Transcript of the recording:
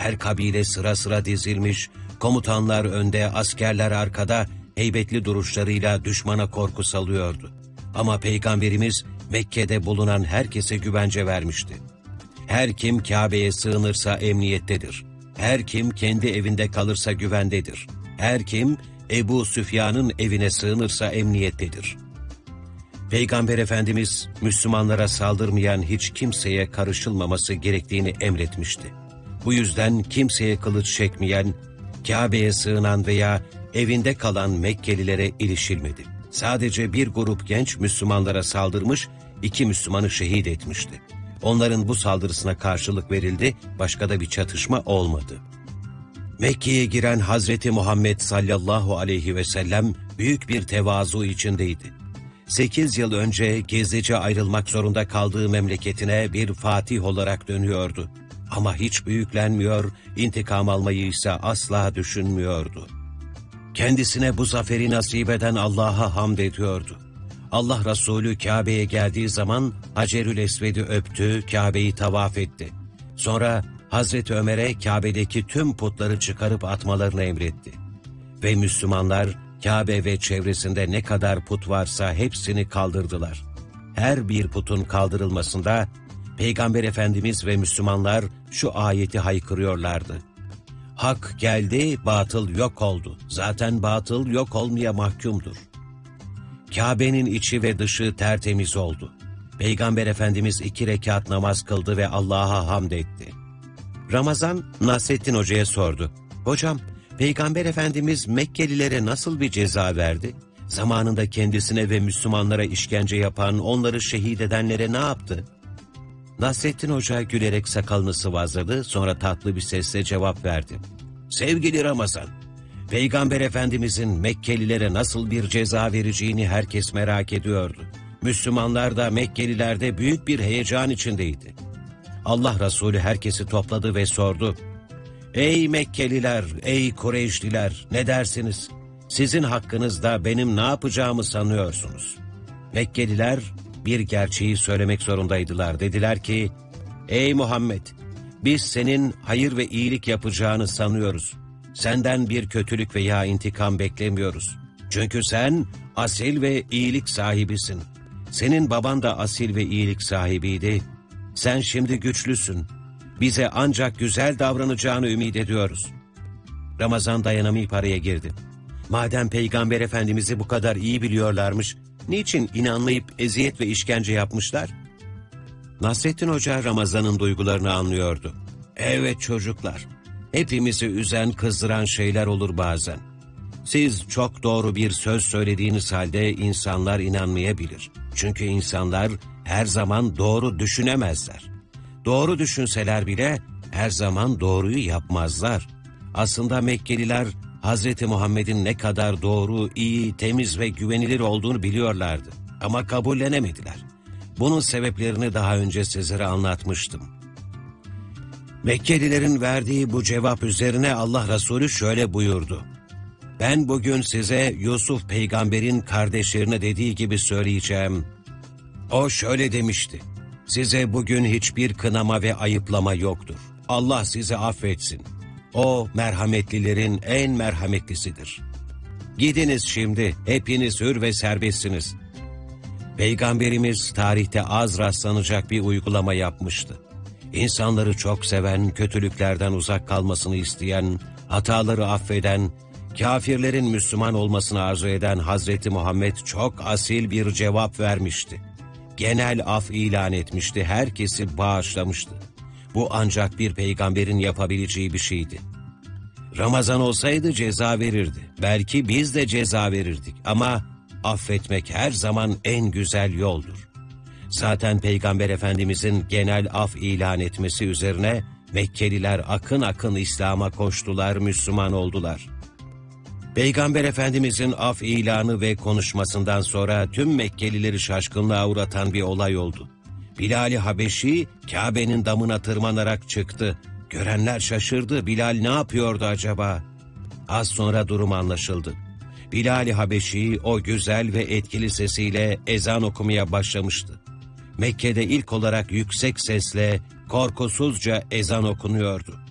Her kabile sıra sıra dizilmiş, komutanlar önde, askerler arkada, heybetli duruşlarıyla düşmana korku salıyordu. Ama Peygamberimiz Mekke'de bulunan herkese güvence vermişti. Her kim Kabe'ye sığınırsa emniyettedir. Her kim kendi evinde kalırsa güvendedir. Her kim Ebu Süfyan'ın evine sığınırsa emniyettedir. Peygamber Efendimiz Müslümanlara saldırmayan hiç kimseye karışılmaması gerektiğini emretmişti. Bu yüzden kimseye kılıç çekmeyen, Kabe'ye sığınan veya evinde kalan Mekkelilere ilişilmedi. Sadece bir grup genç Müslümanlara saldırmış, 2 Müslümanı şehit etmişti. Onların bu saldırısına karşılık verildi, başka da bir çatışma olmadı. Mekke'ye giren Hazreti Muhammed sallallahu aleyhi ve sellem büyük bir tevazu içindeydi. 8 yıl önce gizlice ayrılmak zorunda kaldığı memleketine bir fatih olarak dönüyordu. Ama hiç büyüklenmiyor, intikam almayı ise asla düşünmüyordu. Kendisine bu zaferi nasip eden Allah'a hamd ediyordu. Allah Resulü Kabe'ye geldiği zaman Hacerül Esved'i öptü, Kabe'yi tavaf etti. Sonra Hazreti Ömer'e Kabe'deki tüm putları çıkarıp atmalarını emretti. Ve Müslümanlar Kabe ve çevresinde ne kadar put varsa hepsini kaldırdılar. Her bir putun kaldırılmasında Peygamber Efendimiz ve Müslümanlar şu ayeti haykırıyorlardı. Hak geldi, batıl yok oldu. Zaten batıl yok olmaya mahkumdur. Kabe'nin içi ve dışı tertemiz oldu. Peygamber Efendimiz 2 rekat namaz kıldı ve Allah'a hamd etti. Ramazan, Nasrettin Hoca'ya sordu. Hocam, Peygamber Efendimiz Mekkelilere nasıl bir ceza verdi? Zamanında kendisine ve Müslümanlara işkence yapan, onları şehit edenlere ne yaptı? Nasrettin Hoca gülerek sakalını sıvazladı, sonra tatlı bir sesle cevap verdi. Sevgili Ramazan, Peygamber Efendimizin Mekkelilere nasıl bir ceza vereceğini herkes merak ediyordu. Müslümanlar da Mekkeliler de büyük bir heyecan içindeydi. Allah Resulü herkesi topladı ve sordu. Ey Mekkeliler, ey Kureyşliler, ne dersiniz? Sizin hakkınızda benim ne yapacağımı sanıyorsunuz? Mekkeliler bir gerçeği söylemek zorundaydılar. Dediler ki, ey Muhammed, biz senin hayır ve iyilik yapacağını sanıyoruz. Senden bir kötülük veya intikam beklemiyoruz. Çünkü sen asil ve iyilik sahibisin. Senin baban da asil ve iyilik sahibiydi. Sen şimdi güçlüsün. Bize ancak güzel davranacağını ümit ediyoruz. Ramazan dayanamayıp araya girdi. Madem Peygamber Efendimiz'i bu kadar iyi biliyorlarmış, niçin inanmayıp eziyet ve işkence yapmışlar? Nasrettin Hoca Ramazan'ın duygularını anlıyordu. Evet çocuklar, hepimizi üzen, kızdıran şeyler olur bazen. Siz çok doğru bir söz söylediğiniz halde insanlar inanmayabilir. Çünkü insanlar her zaman doğru düşünemezler. Doğru düşünseler bile her zaman doğruyu yapmazlar. Aslında Mekkeliler Hazreti Muhammed'in ne kadar doğru, iyi, temiz ve güvenilir olduğunu biliyorlardı. Ama kabullenemediler. Bunun sebeplerini daha önce sizlere anlatmıştım. Mekkelilerin verdiği bu cevap üzerine Allah Resulü şöyle buyurdu. Ben bugün size Yusuf peygamberin kardeşlerine dediği gibi söyleyeceğim. O şöyle demişti. Size bugün hiçbir kınama ve ayıplama yoktur. Allah sizi affetsin. O merhametlilerin en merhametlisidir. Gidiniz şimdi, hepiniz hür ve serbestsiniz. Peygamberimiz tarihte az rastlanacak bir uygulama yapmıştı. İnsanları çok seven, kötülüklerden uzak kalmasını isteyen, hataları affeden, kafirlerin Müslüman olmasını arzu eden Hazreti Muhammed çok asil bir cevap vermişti. Genel af ilan etmişti, herkesi bağışlamıştı. Bu ancak bir peygamberin yapabileceği bir şeydi. Ramazan olsaydı ceza verirdi. Belki biz de ceza verirdik ama affetmek her zaman en güzel yoldur. Zaten Peygamber Efendimizin genel af ilan etmesi üzerine Mekkeliler akın akın İslam'a koştular, Müslüman oldular. Peygamber Efendimizin af ilanı ve konuşmasından sonra tüm Mekkelileri şaşkınlığa uğratan bir olay oldu. Bilal-i Habeşi Kabe'nin damına tırmanarak çıktı. Görenler şaşırdı. Bilal ne yapıyordu acaba? Az sonra durum anlaşıldı. Bilal-i Habeşi o güzel ve etkili sesiyle ezan okumaya başlamıştı. Mekke'de ilk olarak yüksek sesle, korkusuzca ezan okunuyordu.